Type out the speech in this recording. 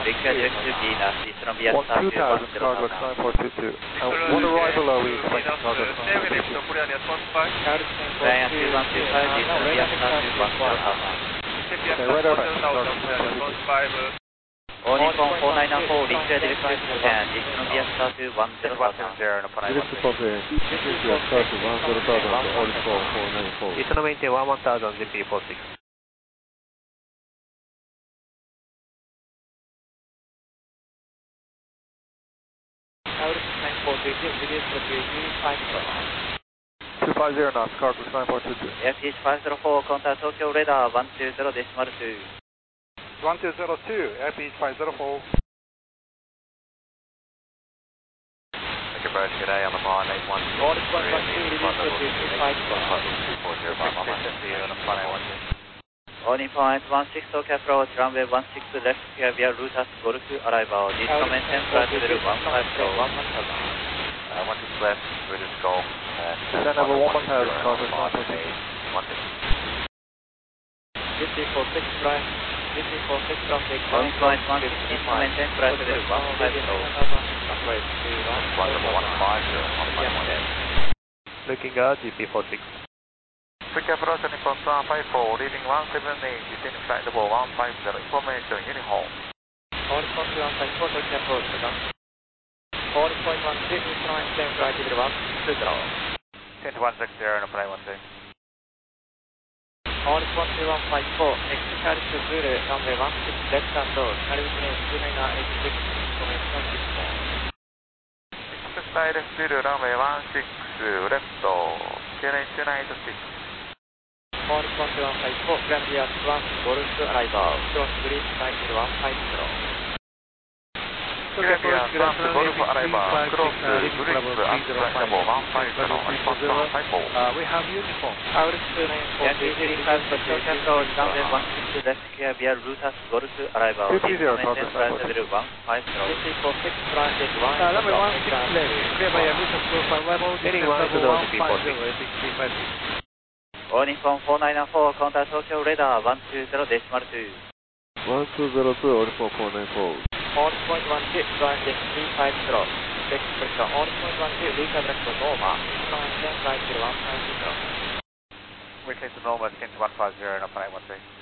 Request to be last Eastern via Star 2000, Carglass 9422. What arrival are we expecting, Carglass 9422? Ryan 2125, Eastern via Star 210,000. Okay, radar back, Carglass 9422. All Nippon 4994, request direct and Eastern via Star 210,000. Direct Pavilion, Star 210,000, all 494. Eastern maintain 11,000, GP46. Aurus 9422, reduce to 250. 250 knots, Carglass 9422. FH 504, contact Tokyo radar 120.2. 1202, FH 504. Take a breath, good day on the line, 812. All Nippon 12, reduce to 250. 240 on the front 812. All Nippon 16, Tokyo approach, runway 16 left clear via Lotus Golf arrival. Disco maintain flight level 15 flow 11,000. 16 left, British Golf. Then level 1000, Carglass 9422. GP46 flight. GP46 traffic. All Nippon 16, disco maintain flight level 15 flow. Runway 21. Flight level 150 on the runway. Looking at GP46. Quick approach Nippon 154, leading 178, descending flight level 150, information, Unihall. All Nippon 154, Tokyo approach. All Nippon 12, disco maintain flight level 120. 160 on the plane 16. All Nippon 2154, next Charlie to Zulu, runway 16 left and low, Charlie Zulu 2986, information Disco. Style Zulu, runway 16 left, KLM 2986. All Nippon 154, Grandia 1 Golf arrival, cross green flight level 150. Grandia 1 Golf arrival, cross green flight level 150, Nippon 154. We have uniform. Aurus 294, GP35, Tokyo approach, runway 16 left clear via Lotus Golf arrival, maintain flight level 150. GP46 transit 1. Runway 16 left, clear via Lotus Golf arrival, Heading 1 to the GP46. All Nippon 4994, contact Tokyo radar 120.2. 1202, all 4494. All Nippon 12, transit 350. Check pressure, all Nippon 12, reconnect to Noma, maintain flight level 150. We're to Noma, 150 on the plane 16.